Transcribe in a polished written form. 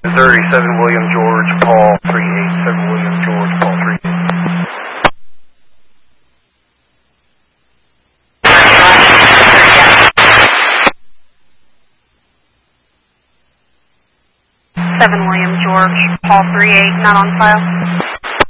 Missouri, 7 William George, Paul 38, 7 William George, Paul 38. William George, Paul 38, not on file.